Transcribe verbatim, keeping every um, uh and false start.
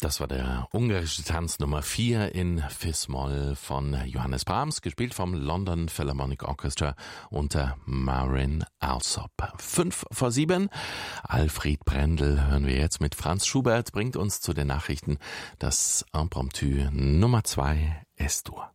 Das war der ungarische Tanz Nummer vier in Fis-Moll von Johannes Brahms, gespielt vom London Philharmonic Orchestra unter Marin Alsop. Fünf vor sieben. Alfred Brendel hören wir jetzt mit Franz Schubert, bringt uns zu den Nachrichten das Impromptu Nummer zwei, Es-Dur.